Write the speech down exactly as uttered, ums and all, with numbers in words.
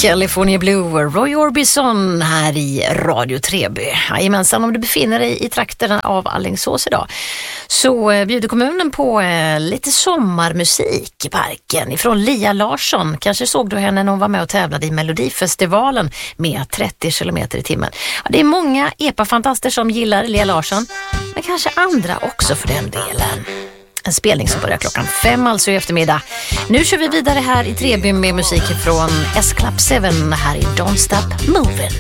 California Blue, Roy Orbison här i Radio Treby. Jajamensan, om du befinner dig i trakterna av Alingsås idag så bjuder kommunen på eh, lite sommarmusik i parken ifrån Lia Larsson. Kanske såg du henne när hon var med och tävlade i Melodifestivalen med trettio kilometer i timmen. Ja, det är många epa-fantaster som gillar Lia Larsson, men kanske andra också för den delen. En spelning som börjar klockan fem alltså i eftermiddag. Nu kör vi vidare här i Treby med musik från S-Club seven här i Don't Stop Moving.